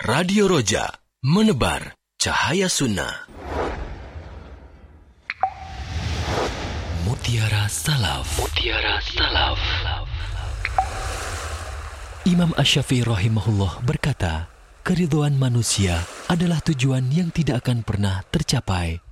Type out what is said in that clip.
Radio Roja, menebar cahaya sunnah. Mutiara Salaf. Mutiara Salaf. Imam Asy-Syafi'i rahimahullah berkata, keridhaan manusia adalah tujuan yang tidak akan pernah tercapai